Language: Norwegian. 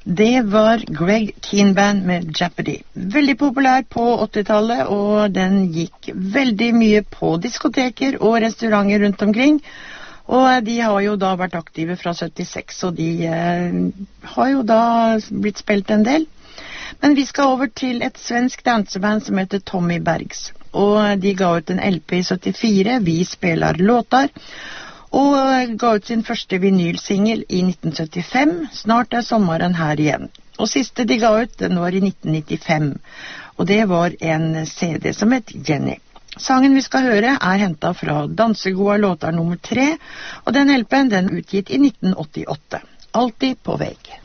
Det var Greg Kihn Band med Jeopardy. Veldig populær på 80-tallet, og den gikk veldig mye på diskoteker og restauranter rundt omkring. Og de har jo da vært aktive fra 76, og de har jo da blitt spilt en del. Men vi skal over til et svensk danseband som heter Tommy Bergs. Og de ga ut en LP i 74, Vi spelar låtar, og ga ut sin første vinylsingel i 1975. Snart sommeren her igjen. Og siste de ga ut, den var i 1995, og det var en CD som het Jenny. Sangen vi skal høre hentet fra Dansegoda låtar nummer 3, og den LPen den utgitt i 1988. Alltid på vei.